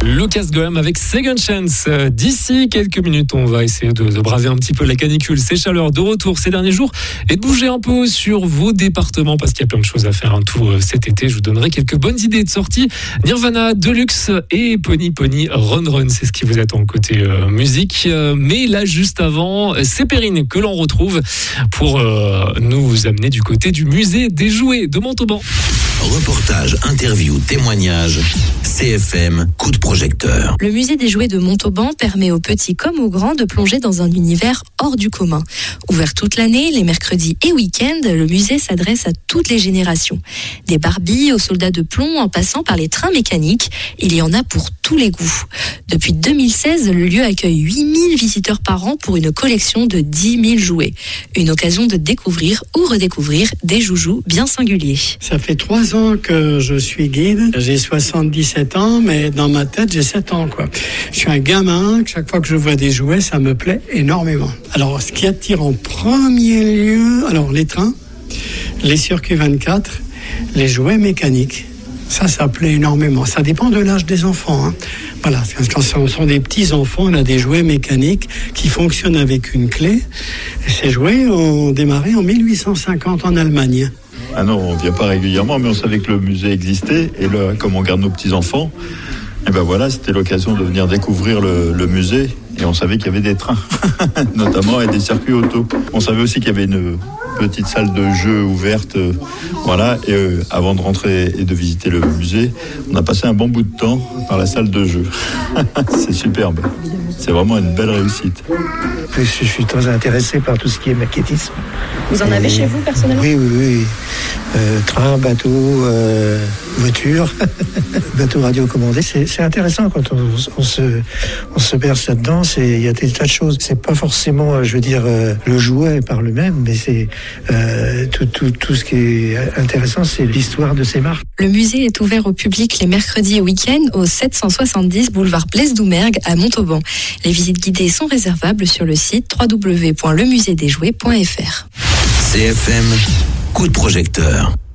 Lucas Graham avec Second Chance. D'ici quelques minutes, on va essayer de braver un petit peu la canicule, ces chaleurs de retour ces derniers jours et de bouger un peu sur vos départements parce qu'il y a plein de choses à faire tout cet été. Je vous donnerai quelques bonnes idées de sortie. Nirvana, Deluxe et Pony Pony Run Run, c'est ce qui vous attend côté musique. Mais là, juste avant, c'est Perrine que l'on retrouve pour nous amener du côté du musée des jouets de Montauban. Reportage, interview, témoignage, CFM, coup de projecteur. Le musée des jouets de Montauban permet aux petits comme aux grands de plonger dans un univers hors du commun. Ouvert toute l'année, les mercredis et week-ends, le musée s'adresse à toutes les générations. Des Barbies aux soldats de plomb en passant par les trains mécaniques, il y en a pour tous les goûts. Depuis 2016, le lieu accueille 8000 visiteurs par an pour une collection de 10 000 jouets. Une occasion de découvrir ou redécouvrir des joujoux bien singuliers. Ça fait 3 ans que je suis guide. J'ai 77 ans, mais dans ma tête, j'ai 7 ans, quoi. Je suis un gamin. Chaque fois que je vois des jouets, ça me plaît énormément. Alors, ce qui attire en premier lieu, alors les trains, les circuits 24, les jouets mécaniques. Ça plaît énormément. Ça dépend de l'âge des enfants, hein. Voilà, quand ce sont des petits enfants, on a des jouets mécaniques qui fonctionnent avec une clé. Et ces jouets ont démarré en 1850 en Allemagne. Ah non, on ne vient pas régulièrement, mais on savait que le musée existait. Et là, comme on garde nos petits-enfants, et ben voilà, c'était l'occasion de venir découvrir le musée. Et on savait qu'il y avait des trains, notamment, et des circuits auto. On savait aussi qu'il y avait une petite salle de jeu ouverte. Voilà, et avant de rentrer et de visiter le musée, on a passé un bon bout de temps dans la salle de jeu. C'est superbe. C'est vraiment une belle réussite. Je suis très intéressé par tout ce qui est maquettisme. Vous en avez chez vous, personnellement ? Oui. Train, bateau, voiture, bateau radiocommandé. C'est intéressant quand on se berce là-dedans. Il y a des tas de choses. C'est pas forcément, je veux dire, le jouet par lui-même, mais c'est tout ce qui est intéressant, c'est l'histoire de ces marques. Le musée est ouvert au public les mercredis et week-ends au 770 boulevard Blaise Doumergue à Montauban. Les visites guidées sont réservables sur le site www.lemuseedesjouets.fr. CFM, coup de projecteur.